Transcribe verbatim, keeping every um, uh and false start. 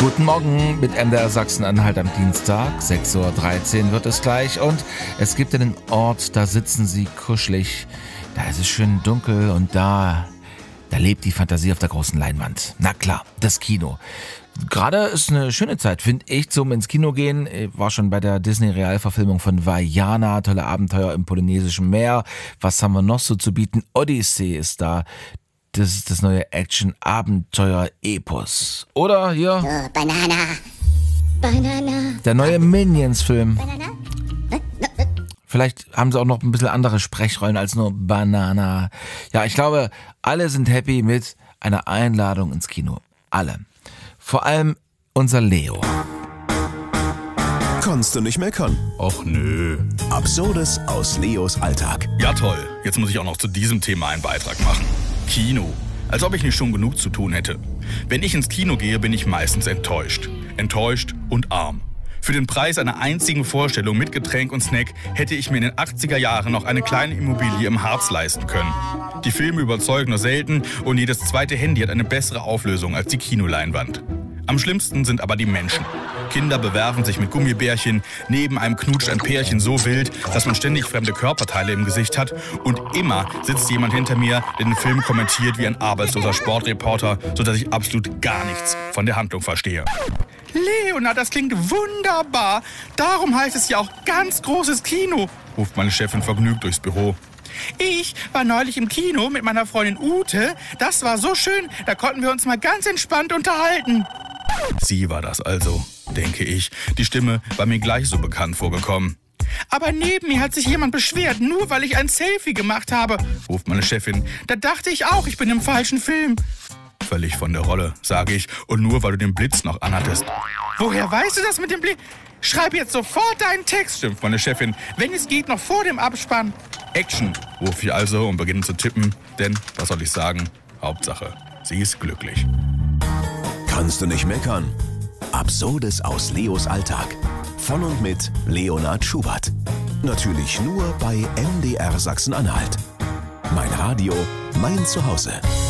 Guten Morgen mit M D R Sachsen-Anhalt am Dienstag. sechs Uhr dreizehn wird es gleich und es gibt einen Ort, da sitzen sie kuschelig. Da ist es schön dunkel und da, da lebt die Fantasie auf der großen Leinwand. Na klar, das Kino. Gerade ist eine schöne Zeit, finde ich, zum ins Kino gehen. Ich war schon bei der Disney-Realverfilmung von Vaiana, tolle Abenteuer im polynesischen Meer. Was haben wir noch so zu bieten? Odyssey ist da. Das ist das neue Action-Abenteuer-Epos. Oder hier? Oh, Banana. Banana. Der neue Minions-Film. Banana? Vielleicht haben sie auch noch ein bisschen andere Sprechrollen als nur Banana. Ja, ich glaube, alle sind happy mit einer Einladung ins Kino. Alle. Vor allem unser Leo. Kannst du nicht meckern? Och nö. Absurdes aus Leos Alltag. Ja toll, jetzt muss ich auch noch zu diesem Thema einen Beitrag machen. Kino. Als ob ich nicht schon genug zu tun hätte. Wenn ich ins Kino gehe, bin ich meistens enttäuscht. Enttäuscht und arm. Für den Preis einer einzigen Vorstellung mit Getränk und Snack hätte ich mir in den achtziger Jahren noch eine kleine Immobilie im Harz leisten können. Die Filme überzeugen nur selten und jedes zweite Handy hat eine bessere Auflösung als die Kinoleinwand. Am schlimmsten sind aber die Menschen. Kinder bewerfen sich mit Gummibärchen, neben einem knutscht ein Pärchen so wild, dass man ständig fremde Körperteile im Gesicht hat und immer sitzt jemand hinter mir, der den Film kommentiert wie ein arbeitsloser Sportreporter, sodass ich absolut gar nichts von der Handlung verstehe. Leonard, das klingt wunderbar. Darum heißt es ja auch ganz großes Kino, ruft meine Chefin vergnügt durchs Büro. Ich war neulich im Kino mit meiner Freundin Ute. Das war so schön, da konnten wir uns mal ganz entspannt unterhalten. Sie war das also, denke ich. Die Stimme war mir gleich so bekannt vorgekommen. Aber neben mir hat sich jemand beschwert, nur weil ich ein Selfie gemacht habe, ruft meine Chefin. Da dachte ich auch, ich bin im falschen Film. Völlig von der Rolle, sage ich. Und nur, weil du den Blitz noch anhattest. Woher weißt du das mit dem Blitz? Schreib jetzt sofort deinen Text, schimpft meine Chefin. Wenn es geht, noch vor dem Abspann. Action, rufe ich also und beginne zu tippen. Denn, was soll ich sagen? Hauptsache, sie ist glücklich. Kannst du nicht meckern? Absurdes aus Leos Alltag. Von und mit Leonard Schubert. Natürlich nur bei M D R Sachsen-Anhalt. Mein Radio, mein Zuhause.